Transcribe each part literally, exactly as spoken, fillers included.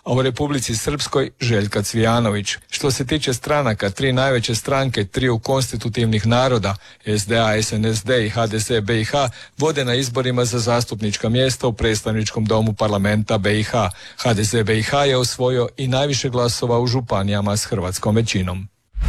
a u Republici Srpskoj Željka Cvijanović. Što se tiče stranaka, tri najveće stranke triju konstitutivnih naroda, S D A, S N S D i H D S B i H, vode na izborima za zastupnička mjesta u predstavničkom domu parlamenta B i H. H D S B i H je osvojio i najviše glasova u županijama s hrvatskom većinom.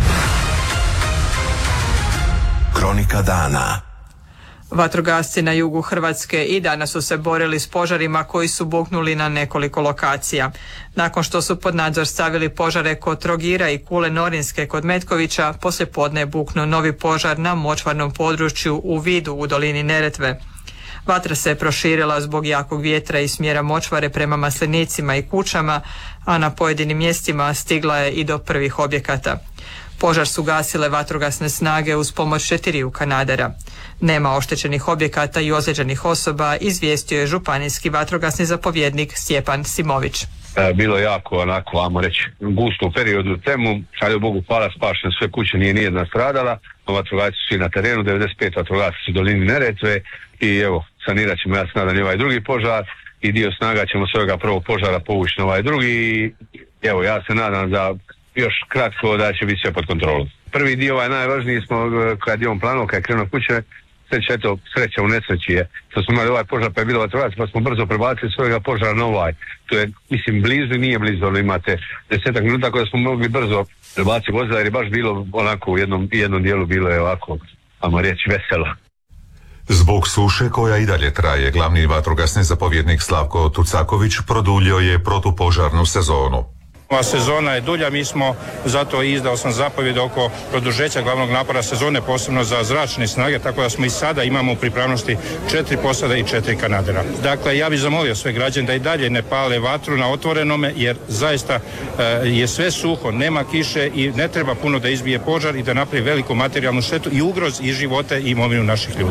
Kronika dana. Vatrogasci na jugu Hrvatske i danas su se borili s požarima koji su buknuli na nekoliko lokacija. Nakon što su pod nadzor stavili požare kod Trogira i Kule Norinske kod Metkovića, poslijepodne je buknuo novi požar na močvarnom području u Vidu u dolini Neretve. Vatra se je proširila zbog jakog vjetra i smjera močvare prema maslinicima i kućama, a na pojedinim mjestima stigla je i do prvih objekata. Požar su gasile vatrogasne snage uz pomoć četiriju kanadera. Nema oštećenih objekata i ozlijeđenih osoba, izvijestio je županijski vatrogasni zapovjednik Stjepan Simović. Bilo je jako onako, ajmo reći, gusto u periodu temu, ali u Bogu hvala, spašene sve kuće, nije nijedna stradala, vatrogasci su i na terenu, devedeset pet vatrogasci su u dolini Neretve i evo, sanirat ćemo, ja se nadam, i ovaj drugi požar i dio snaga ćemo svega prvog požara povući na ovaj drugi i evo, ja se nadam da još kratko da će biti sve pod kontrolom. Prvi dio ovaj najvažniji smo, kad je on planuo, kad je krenuo kuće, sreća, eto, sreća u nesreći je, što smo imali ovaj požar pa je bilo vatrogasci, pa smo brzo prebacili svojega požara na ovaj. To je, mislim, blizu i nije blizu, ali imate desetak minuta koje smo mogli brzo prebaciti vozila, jer je baš bilo onako u jednom, jednom dijelu bilo je ovako, ajmo reći, veselo. Zbog suše koja i dalje traje, glavni vatrogasni zapovjednik Slavko Tucaković produljio je protupožarnu sezonu. Ova sezona je dulja, mi smo zato izdao sam zapovjed oko produžeća glavnog napora sezone, posebno za zračne snage, tako da smo i sada imamo u pripravnosti četiri posade i četiri kanadera. Dakle, ja bih zamolio sve građane da i dalje ne pale vatru na otvorenome, jer zaista e, je sve suho, nema kiše i ne treba puno da izbije požar i da napravi veliku materijalnu štetu i ugroz i živote i imovinu naših ljudi.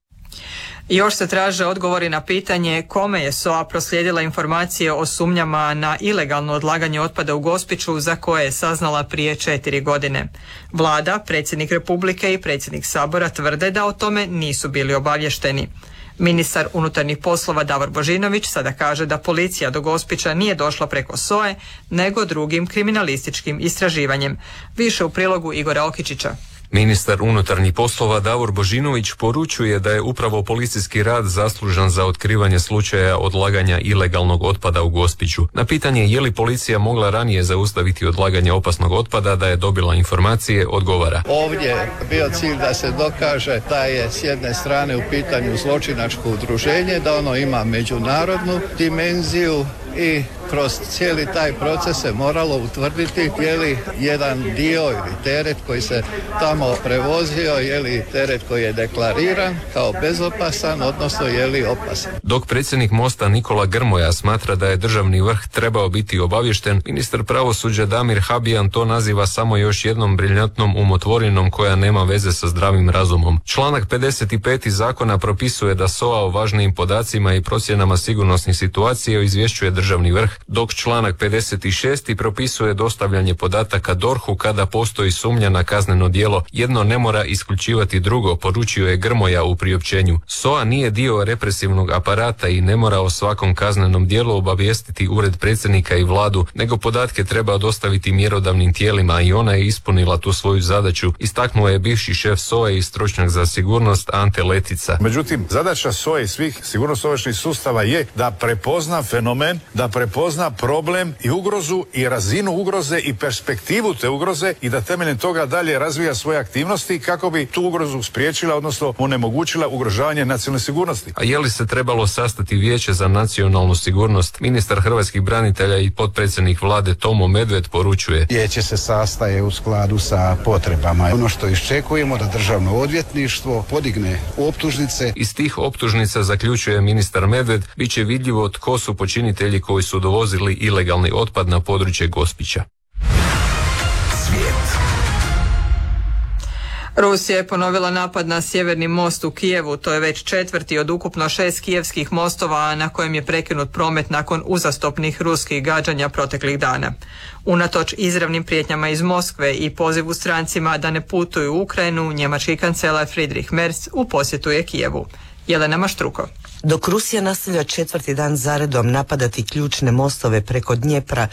Još se traže odgovori na pitanje kome je S O A proslijedila informacije o sumnjama na ilegalno odlaganje otpada u Gospiću za koje je saznala prije četiri godine. Vlada, predsjednik Republike i predsjednik Sabora tvrde da o tome nisu bili obavješteni. Ministar unutarnjih poslova Davor Božinović sada kaže da policija do Gospića nije došla preko S O A-e, nego drugim kriminalističkim istraživanjem. Više u prilogu Igora Okičića. Ministar unutarnjih poslova Davor Božinović poručuje da je upravo policijski rad zaslužan za otkrivanje slučaja odlaganja ilegalnog otpada u Gospiću. Na pitanje je li policija mogla ranije zaustaviti odlaganje opasnog otpada da je dobila informacije, odgovara. Ovdje je bio cilj da se dokaže da je s jedne strane u pitanju zločinačko udruženje, da ono ima međunarodnu dimenziju i kroz cijeli taj proces se moralo utvrditi je li jedan dio ili teret koji se tamo prevozio, je li teret koji je deklariran kao bezopasan, odnosno je li opasan. Dok predsjednik Mosta Nikola Grmoja smatra da je državni vrh trebao biti obavješten, ministar pravosuđa Damir Habijan to naziva samo još jednom briljantnom umotvorinom koja nema veze sa zdravim razumom. Članak pedeset pet zakona propisuje da S O A o važnijim podacima i procjenama sigurnosnih situacija izvješćuje državni vrh, dok članak pedeset šest propisuje dostavljanje podataka D O R H-u kada postoji sumnja na kazneno djelo. Jedno ne mora isključivati drugo, poručio je Grmoja u priopćenju. S O A nije dio represivnog aparata i ne mora o svakom kaznenom djelu obavijestiti ured predsjednika i vladu, nego podatke treba dostaviti mjerodavnim tijelima i ona je ispunila tu svoju zadaću, istaknuo je bivši šef S O A i stručnjak za sigurnost Ante Letica. Međutim, zadaća S O A i svih sigurnosno-obavještajnih sustava je da prepozna fenomen, da prepozna problem i ugrozu i razinu ugroze i perspektivu te ugroze i da temeljem toga dalje razvija svoje aktivnosti kako bi tu ugrozu spriječila, odnosno onemogućila ugrožavanje nacionalne sigurnosti. A je li se trebalo sastati Vijeće za nacionalnu sigurnost? Ministar hrvatskih branitelja i potpredsjednik vlade Tomo Medved poručuje. Vijeće se sastaje u skladu sa potrebama. Ono što iščekujemo da državno odvjetništvo podigne optužnice. Iz tih optužnica, zaključuje ministar Medved, bit će vidljivo tko su počinitelji koji su dovozili ilegalni otpad na područje Gospića. Svijet. Rusija je ponovila napad na sjeverni most u Kijevu, to je već četvrti od ukupno šest kijevskih mostova na kojem je prekinut promet nakon uzastopnih ruskih gađanja proteklih dana. Unatoč izravnim prijetnjama iz Moskve i pozivu strancima da ne putuju u Ukrajinu, njemački kancelar Friedrich Merz u posjetu je Kijevu. Jelena Maštruko. Dok Rusija nastavlja četvrti dan zaredom napadati ključne mostove preko Dnjepra,